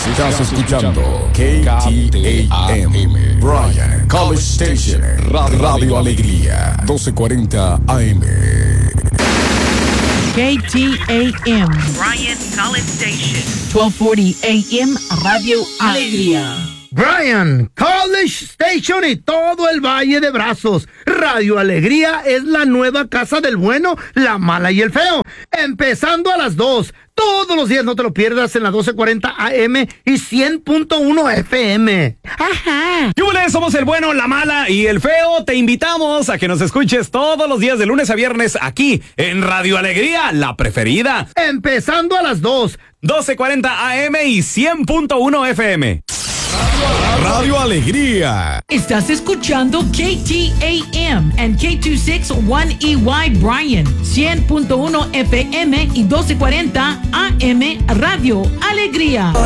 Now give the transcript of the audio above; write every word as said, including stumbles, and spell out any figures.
Estás escuchando K T A M, Bryan College Station, Radio Alegría, doce cuarenta A M. K T A M, Bryan College Station, twelve forty A M, Radio Alegría. Bryan College Station y todo el Valle de Brazos. Radio Alegría es la nueva casa del bueno, la mala y el feo. Empezando a las dos. Todos los días, no te lo pierdas, en la doce cuarenta A M y cien punto uno F M. Ajá. ¡Yúbele! Somos el bueno, la mala y el feo. Te invitamos a que nos escuches todos los días de lunes a viernes aquí en Radio Alegría, la preferida. Empezando a las dos. doce cuarenta A M y cien punto uno F M. Radio Alegría. Estás escuchando K T A M and K dos sesenta y uno E Y Bryan, cien punto uno F M y doce cuarenta A M Radio Alegría.